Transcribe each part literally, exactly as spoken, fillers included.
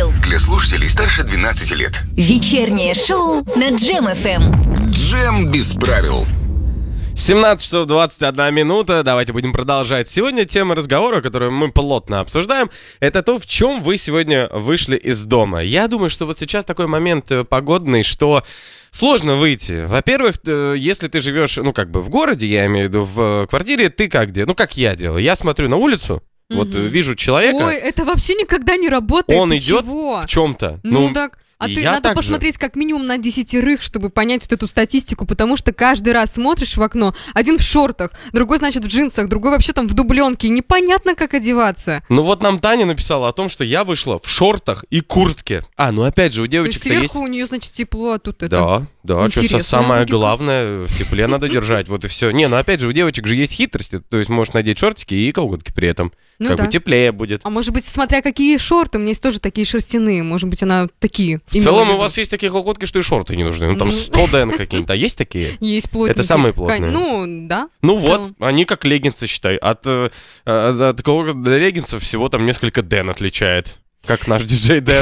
правил. Для слушателей старше двенадцати лет. Вечернее шоу на Джем эф эм. Джем без правил. семнадцать часов двадцать одна минута. Давайте будем продолжать. Сегодня тема разговора, которую мы плотно обсуждаем, это то, в чем вы сегодня вышли из дома. Я думаю, что вот сейчас такой момент погодный, что сложно выйти. Во-первых, если ты живешь, ну, как бы в городе, я имею в виду в квартире, ты как где? Ну, как я делаю. Я смотрю на улицу, mm-hmm. вот вижу человека. Ой, это вообще никогда не работает. Он ты идет чего? в чем-то. Ну, ну так... А ты я надо посмотреть же. Как минимум на десятерых, чтобы понять вот эту статистику, потому что каждый раз смотришь в окно, один в шортах, другой, значит, в джинсах, другой вообще там в дубленке, непонятно, как одеваться. Ну вот нам Таня написала о том, что я вышла в шортах и куртке. А, ну опять же, у девочек То есть сверху есть... у нее, значит, тепло, а тут это... Да, да, что самое логика. главное, в тепле надо держать, вот и все. Не, ну опять же, у девочек же есть хитрости, то есть можешь надеть шортики и колготки при этом. Ну как да. бы теплее будет. А может быть, смотря какие шорты, у меня есть тоже такие шерстяные, может быть, она такие. В целом у вас есть такие колготки, что и шорты не нужны. Ну там сто дэн какие-то, а есть такие? Есть плотненькие. Это самые плотные. Ну, да. Ну вот, они как леггинсы, считай. От, от, от колготок до леггинсов всего там несколько дэн отличает. Как наш диджей Дэн.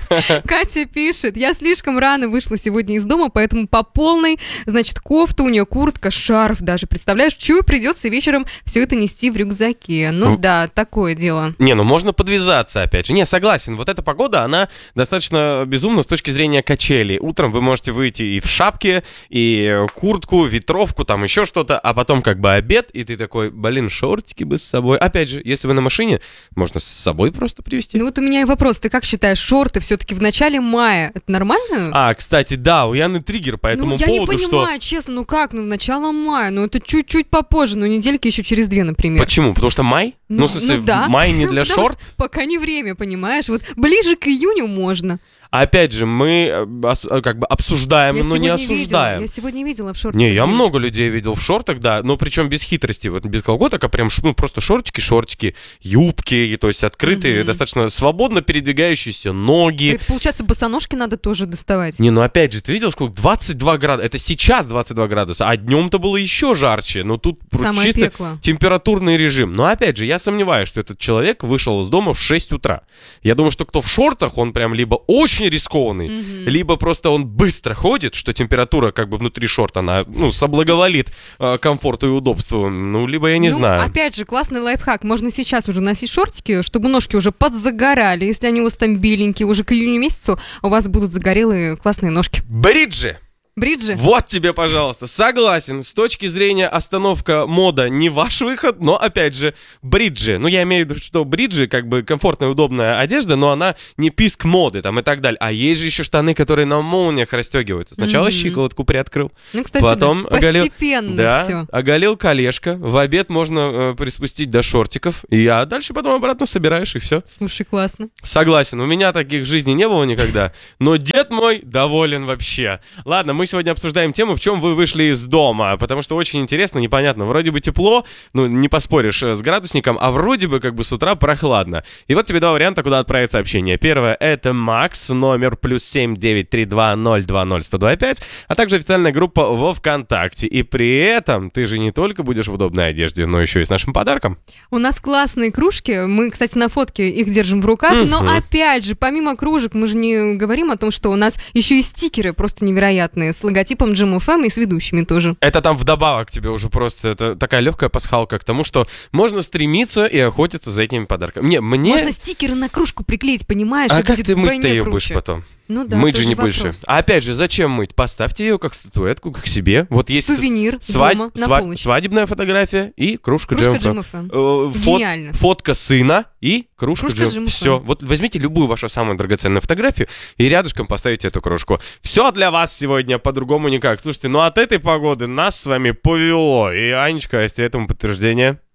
Катя пишет: я слишком рано вышла сегодня из дома, поэтому по полной, значит, кофта, у нее куртка, шарф даже. Представляешь, чую, придется вечером все это нести в рюкзаке. Ну, ну да, такое дело. Не, ну можно подвязаться, опять же. Не, согласен, вот эта погода, она достаточно безумна с точки зрения качелей. Утром вы можете выйти и в шапке, и куртку, ветровку, там еще что-то, а потом как бы обед, и ты такой, блин, шортики бы с собой. Опять же, если вы на машине, можно с собой просто привезти. Ну вот у меня и вопрос, ты как считаешь, шорты все-таки в начале мая, это нормально? А, кстати, да, у Яны триггер по этому ну, я поводу, не понимаю, что... честно, ну как, ну начало мая, ну это чуть-чуть попозже, ну недельки еще через две, например. Почему? Потому что май? Ну, ну в смысле, ну, да. май не для шорт? Пока не время, понимаешь, вот ближе к июню можно. Опять же, мы как бы обсуждаем, я но не осуждаем. Видела, я сегодня видела в шортах. Не, я много людей видел в шортах, да, но причем без хитрости, вот без колготок, а прям ну, просто шортики, шортики, юбки, то есть открытые, mm-hmm. достаточно свободно передвигающиеся ноги. Это, получается, босоножки надо тоже доставать. Не, ну опять же, ты видел, сколько? двадцать два градуса, это сейчас двадцать два градуса, а днем-то было еще жарче, но тут самое чисто пекло. Температурный режим. Но опять же, я сомневаюсь, что этот человек вышел из дома в шесть утра. Я думаю, что кто в шортах, он прям либо очень рискованный, mm-hmm. либо просто он быстро ходит, что температура как бы внутри шорт, она, ну, соблаговолит э, комфорту и удобству, ну, либо я не ну, знаю. Опять же, классный лайфхак, можно сейчас уже носить шортики, чтобы ножки уже подзагорали, если они у вас там беленькие, уже к июню месяцу у вас будут загорелые классные ножки. Бриджи! Бриджи? Вот тебе, пожалуйста. Согласен. С точки зрения остановка мода не ваш выход, но, опять же, бриджи. Ну, я имею в виду, что бриджи, как бы, комфортная, удобная одежда, но она не писк моды, там, и так далее. А есть же еще штаны, которые на молниях расстегиваются. Сначала mm-hmm. щиколотку приоткрыл, ну, кстати, потом да. оголил... Постепенно да, все. Оголил колешко. В обед можно э, приспустить до шортиков, и, а дальше потом обратно собираешь, и все. Слушай, классно. Согласен. У меня таких в жизни не было никогда, но дед мой доволен вообще. Ладно, мы сегодня обсуждаем тему, в чем вы вышли из дома, потому что очень интересно, непонятно. Вроде бы тепло, ну, не поспоришь с градусником, а вроде бы как бы с утра прохладно. И вот тебе два варианта, куда отправить сообщение. Первое — это Макс, номер плюс семь девять три два ноль два ноль сто два пять, а также официальная группа во ВКонтакте. И при этом ты же не только будешь в удобной одежде, но еще и с нашим подарком. У нас классные кружки, мы, кстати, на фотке их держим в руках, mm-hmm. но опять же, помимо кружек, мы же не говорим о том, что у нас еще и стикеры просто невероятные с логотипом типом Джем эф эм и с ведущими тоже. Это там вдобавок тебе уже просто, это такая легкая пасхалка к тому, что можно стремиться и охотиться за этими подарками. Не, мне... Можно стикеры на кружку приклеить, понимаешь? А и как будет ты мыть-то ее круче. будешь потом? Ну да, мыть же не вопрос. больше. А опять же, зачем мыть? Поставьте ее как статуэтку, как себе. Вот есть сувенир сва- дома сва- на полочке. Свадебная фотография и кружка, кружка Джем эф эм. Э, фот- Гениально. Фотка сына и кружка, кружка Джем. Все. Вот возьмите любую вашу самую драгоценную фотографию и рядышком поставите эту кружку. Все для вас сегодня, по-другому никак. Слушайте, ну от этой погоды нас с вами повело. И Анечка, есть этому подтверждение.